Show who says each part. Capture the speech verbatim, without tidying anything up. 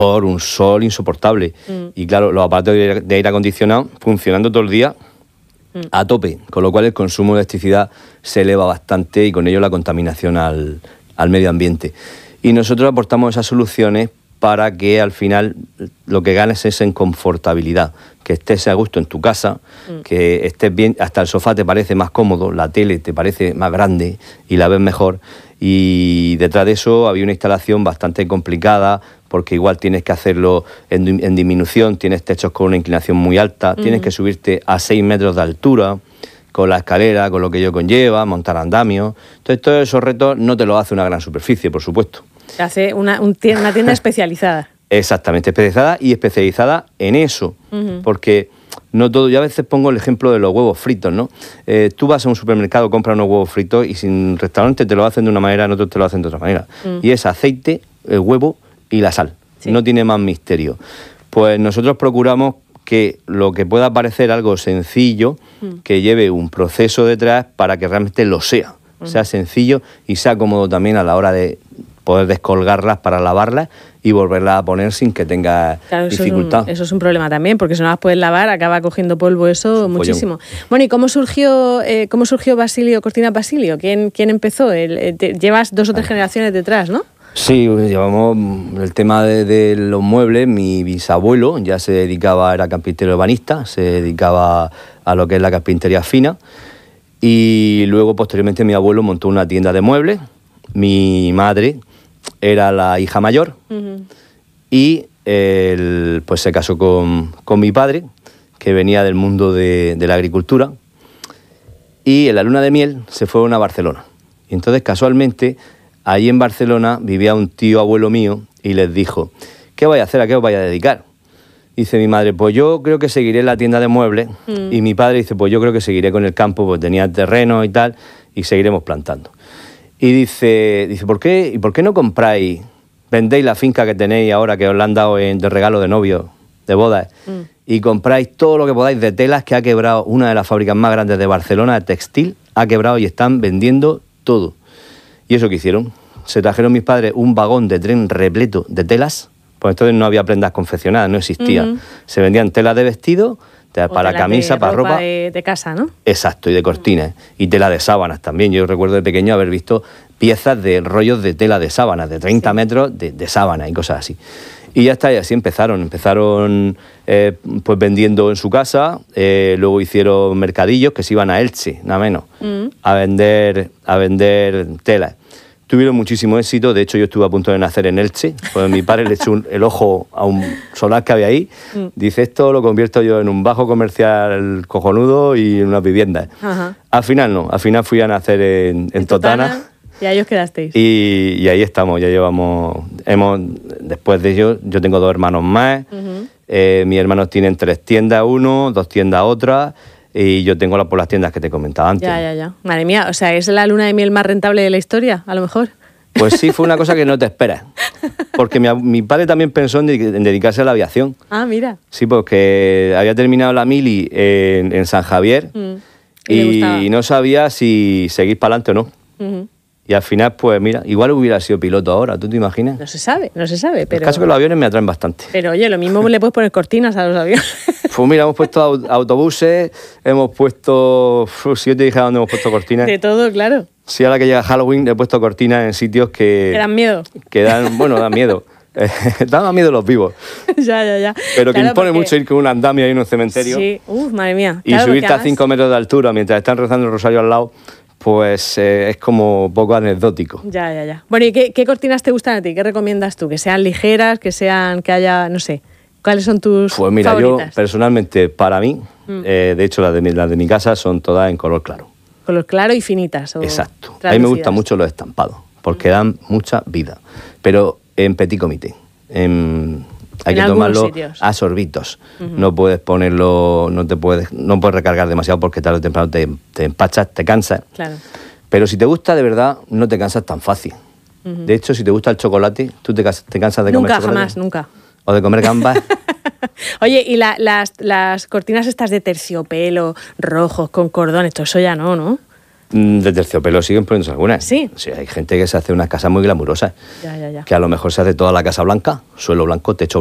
Speaker 1: por un sol insoportable. Mm. Y claro, los aparatos de, de aire acondicionado funcionando todo el día mm. a tope, con lo cual el consumo de electricidad se eleva bastante y con ello la contaminación al, al medio ambiente. Y nosotros aportamos esas soluciones para que al final lo que ganes es en confortabilidad, que estés a gusto en tu casa, mm. que estés bien, hasta el sofá te parece más cómodo, la tele te parece más grande y la ves mejor. Y detrás de eso había una instalación bastante complicada, porque igual tienes que hacerlo en, en disminución, tienes techos con una inclinación muy alta, mm. tienes que subirte a seis metros de altura, con la escalera, con lo que ello conlleva, montar andamios. Entonces todos esos retos no te los hace una gran superficie, por supuesto.
Speaker 2: Te hace una, un, una tienda especializada.
Speaker 1: Exactamente, especializada y especializada en eso, uh-huh. porque no todo, yo a veces pongo el ejemplo de los huevos fritos, ¿no? Eh, tú vas a un supermercado, compras unos huevos fritos y sin restaurante te lo hacen de una manera, en otros te lo hacen de otra manera. Uh-huh. Y es aceite, el huevo y la sal, sí. no tiene más misterio. Pues nosotros procuramos que lo que pueda parecer algo sencillo, uh-huh. que lleve un proceso detrás para que realmente lo sea, uh-huh. sea sencillo y sea cómodo también a la hora de poder descolgarlas para lavarlas y volverlas a poner sin que tenga
Speaker 2: claro, eso
Speaker 1: dificultad.
Speaker 2: Es un, eso es un problema también, porque si no las puedes lavar, acaba cogiendo polvo eso muchísimo.
Speaker 1: Follón.
Speaker 2: Bueno, ¿y cómo surgió eh, cómo surgió Basilio, Cortinas Basilio? ¿Quién, quién empezó? El, eh, te, llevas dos o tres generaciones detrás, ¿no?
Speaker 1: Sí, llevamos el tema de, de los muebles. Mi bisabuelo ya se dedicaba, era carpintero ebanista, se dedicaba a lo que es la carpintería fina. Y luego, posteriormente, mi abuelo montó una tienda de muebles. Mi madre era la hija mayor uh-huh. y él, pues se casó con, con mi padre, que venía del mundo de, de la agricultura, y en la luna de miel se fueron a Barcelona. Y entonces, casualmente, allí en Barcelona vivía un tío abuelo mío y les dijo: ¿qué vais a hacer? ¿A qué os vais a dedicar? Dice mi madre: pues yo creo que seguiré en la tienda de muebles. Mm. Y mi padre dice: pues yo creo que seguiré con el campo, pues tenía terreno y tal, y seguiremos plantando. Y dice, dice ¿por qué, ¿y por qué no compráis, vendéis la finca que tenéis ahora, que os la han dado en, de regalo de novio, de bodas, mm. y compráis todo lo que podáis de telas, que ha quebrado una de las fábricas más grandes de Barcelona, de textil, ha quebrado y están vendiendo todo? ¿Y eso qué hicieron? Se trajeron mis padres un vagón de tren repleto de telas, pues entonces no había prendas confeccionadas, no existía. Mm-hmm. Se vendían telas de vestido, telas para camisa, para ropa.
Speaker 2: De, de casa, ¿no?
Speaker 1: Exacto, y de cortinas. Mm. Y tela de sábanas también. Yo recuerdo de pequeño haber visto piezas de rollos de tela de sábanas, de treinta sí. metros de, de sábanas y cosas así. Y ya está, y así empezaron. Empezaron eh, pues vendiendo en su casa, eh, luego hicieron mercadillos que se iban a Elche, nada menos, mm. a vender, a vender telas. Tuvieron muchísimo éxito. De hecho, yo estuve a punto de nacer en Elche, pues mi padre le echó un, el ojo a un solar que había ahí. Mm. Dice: esto lo convierto yo en un bajo comercial cojonudo y en una vivienda. Ajá. Al final no, al final fui a nacer en, en Totana. Totana.
Speaker 2: Y ahí os quedasteis.
Speaker 1: Y, y ahí estamos, ya llevamos, hemos, después de ello, yo tengo dos hermanos más. Uh-huh. eh, mis hermanos tienen tres tiendas, uno, dos tiendas, otra. Y yo tengo la, por las tiendas que te comentaba antes.
Speaker 2: Ya, ya, ya. Madre mía, o sea, ¿es la luna de miel más rentable de la historia, a lo mejor?
Speaker 1: Pues sí, fue una cosa que no te esperas. Porque mi, mi padre también pensó en, en dedicarse a la aviación.
Speaker 2: Ah, mira.
Speaker 1: Sí, porque había terminado la mili en, en San Javier mm. y, y no sabía si seguir para adelante o no. Uh-huh. Y al final, pues mira, igual hubiera sido piloto ahora, ¿tú te imaginas?
Speaker 2: No se sabe, no se sabe, pero...
Speaker 1: El caso es que los aviones me atraen bastante.
Speaker 2: Pero oye, lo mismo le puedes poner cortinas a los aviones.
Speaker 1: Pues mira, hemos puesto autobuses, hemos puesto... Si yo te dijera dónde hemos puesto cortinas...
Speaker 2: De todo, claro.
Speaker 1: Sí, ahora que llega Halloween he puesto cortinas en sitios que...
Speaker 2: Que dan miedo.
Speaker 1: Que dan, bueno, dan miedo. Dan miedo los vivos.
Speaker 2: Ya, ya, ya.
Speaker 1: Pero que
Speaker 2: claro,
Speaker 1: impone
Speaker 2: porque...
Speaker 1: mucho ir con un andamio ahí en un cementerio.
Speaker 2: Sí, uff, madre mía.
Speaker 1: Y
Speaker 2: claro,
Speaker 1: subirte
Speaker 2: además...
Speaker 1: a cinco metros de altura mientras están rezando el rosario al lado... Pues eh, es como poco anecdótico.
Speaker 2: Ya, ya, ya. Bueno, ¿y qué, qué cortinas te gustan a ti? ¿Qué recomiendas tú? ¿Que sean ligeras? ¿Que sean, que haya, no sé? ¿Cuáles son tus
Speaker 1: Pues mira,
Speaker 2: favoritas?
Speaker 1: Yo personalmente, para mí, mm. eh, de hecho las de, mi, las de mi casa son todas en color claro.
Speaker 2: Color claro y finitas. O
Speaker 1: exacto. A mí me gustan mucho los estampados, porque mm. dan mucha vida. Pero en petit comité. En... Hay
Speaker 2: en
Speaker 1: que tomarlo
Speaker 2: sitios.
Speaker 1: a sorbitos. Uh-huh. No puedes ponerlo, no te puedes, no puedes recargar demasiado porque tarde o temprano te, te empachas, te cansas.
Speaker 2: Claro.
Speaker 1: Pero si te gusta de verdad, no te cansas tan fácil. Uh-huh. De hecho, si te gusta el chocolate, tú te, te cansas de
Speaker 2: nunca,
Speaker 1: comer chocolate.
Speaker 2: Nunca, jamás, nunca.
Speaker 1: O de comer gambas.
Speaker 2: Oye, y la, las, las cortinas estas de terciopelo, rojos, con cordón, esto eso ya no, ¿no?
Speaker 1: De terciopelo siguen poniéndose algunas.
Speaker 2: ¿Sí?
Speaker 1: Sí, hay gente que se hace unas casas muy glamurosas.
Speaker 2: Ya, ya, ya.
Speaker 1: Que a lo mejor se hace toda la casa blanca, suelo blanco, techo